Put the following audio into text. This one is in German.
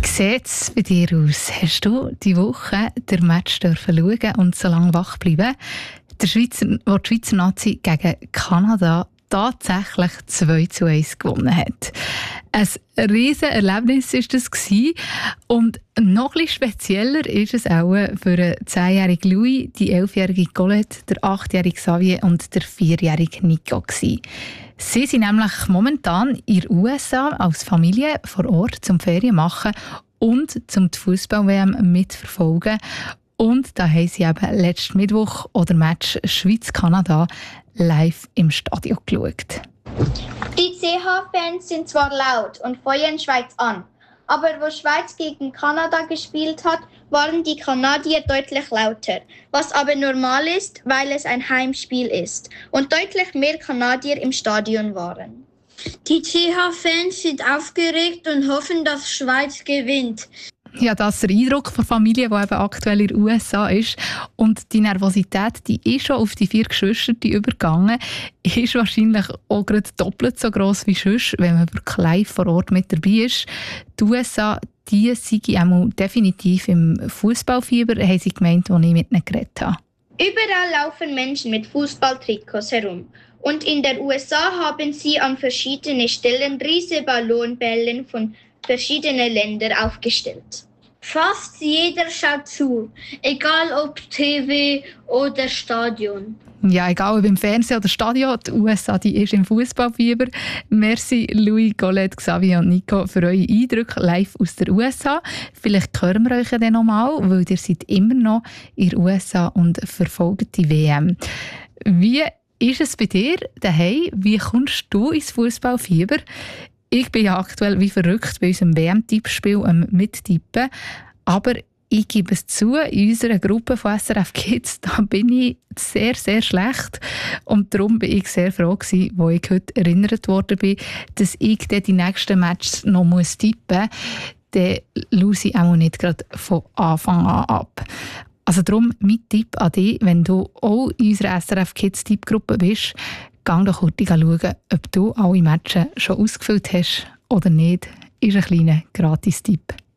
sieht es bei dir aus? Hast du diese Woche den Match schauen und so lange wach bleiben? Wo die Schweizer Nazi gegen Kanada tatsächlich 2:1 gewonnen hat. Ein riesen Erlebnis war das gewesen. Und noch ein bisschen spezieller ist es auch für den 10-jährigen Louis, die 11-jährige Colette, der 8-jährige Xavier und der 4-jährige Nico gewesen. Sie sind nämlich momentan in den USA als Familie vor Ort zum Ferien machen und zum Fußball-WM mitverfolgen. Und da haben sie eben letzten Mittwoch oder Match Schweiz-Kanada live im Stadion geschaut. Die CH-Fans sind zwar laut und feuern Schweiz an, aber wo Schweiz gegen Kanada gespielt hat, waren die Kanadier deutlich lauter, was aber normal ist, weil es ein Heimspiel ist und deutlich mehr Kanadier im Stadion waren. Die CH-Fans sind aufgeregt und hoffen, dass Schweiz gewinnt. Ja, das ist der Eindruck der Familie, die eben aktuell in den USA ist. Und die Nervosität, die ist schon auf die 4 Geschwister übergegangen, ist wahrscheinlich auch gerade doppelt so gross wie sonst, wenn man wirklich live vor Ort mit dabei ist. Die USA, die sind auch definitiv im Fußballfieber, haben sie gemeint, als ich mit ihnen geredet habe. Überall laufen Menschen mit Fußballtrikots herum. Und in den USA haben sie an verschiedenen Stellen riesige Ballonbällen von verschiedenen Ländern aufgestellt. Fast jeder schaut zu, egal ob TV oder Stadion. Ja, egal ob im Fernsehen oder Stadion, die USA die ist im Fußballfieber. Merci Louis, Colette, Xavier und Nico für eure Eindrücke live aus den USA. Vielleicht hören wir euch ja dann nochmal, weil ihr seid immer noch in den USA und verfolgt die WM. Wie ist es bei dir daheim? Wie kommst du ins Fußballfieber? Ich bin ja aktuell wie verrückt bei unserem WM-Tippspiel Mittippen. Aber ich gebe es zu, in unserer Gruppe von SRF Kids, da bin ich sehr, sehr schlecht. Und darum bin ich sehr froh gewesen, wo ich heute erinnert worden bin, dass ich dann die nächsten Matches noch tippen muss. Dann lose ich auch nicht gerade von Anfang an ab. Also darum mein Tipp an dich, wenn du auch in unserer SRF Kids Tippgruppe bist, geh doch kurz schauen, ob du alle Matches schon ausgefüllt hast oder nicht. Ist ein kleiner Gratis-Tipp.